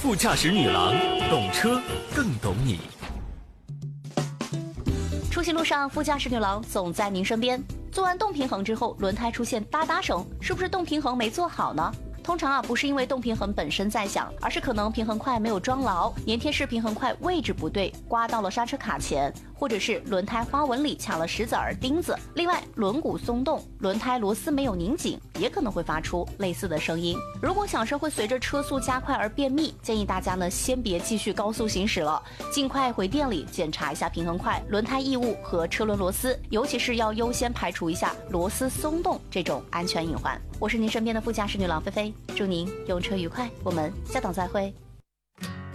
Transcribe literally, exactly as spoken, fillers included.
副驾驶女郎，懂车更懂你。 出行路上，副驾驶女郎总在您身边。做完动平衡之后，轮胎出现哒哒声，是不是动平衡没做好呢？通常啊，不是因为动平衡本身在响，而是可能平衡块没有装牢，粘贴式平衡块位置不对，刮到了刹车卡钳，或者是轮胎花纹里卡了石子儿、钉子。另外，轮毂松动，轮胎螺丝没有拧紧，也可能会发出类似的声音。如果响声会随着车速加快而变密，建议大家呢先别继续高速行驶了，尽快回店里检查一下平衡块、轮胎异物和车轮螺丝，尤其是要优先排除一下螺丝松动这种安全隐患。我是您身边的副驾驶女郎菲菲，祝您用车愉快，我们下档再会。